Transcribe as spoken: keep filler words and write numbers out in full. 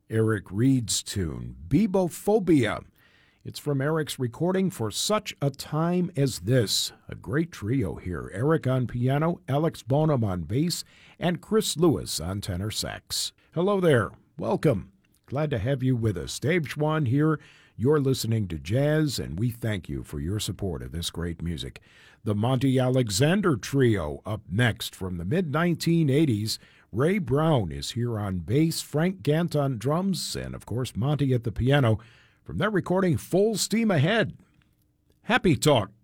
Eric Reed's tune, Bebophobia. It's from Eric's recording For Such a Time as This. A great trio here. Eric on piano, Alex Bonham on bass, and Chris Lewis on tenor sax. Hello there. Welcome. Glad to have you with us. Dave Schwann here. You're listening to Jazz, and we thank you for your support of this great music. The Monty Alexander Trio up next from the mid nineteen eighties. Ray Brown is here on bass, Frank Gant on drums, and of course Monty at the piano. From that recording, Full Steam Ahead. Happy Talk.